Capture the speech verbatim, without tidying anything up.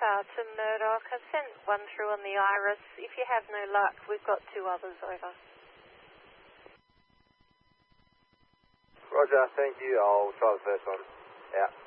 uh, to Murdoch. I've sent one through on the Iris. If you have no luck, we've got two others over. Roger, thank you. I'll try the first one. Out.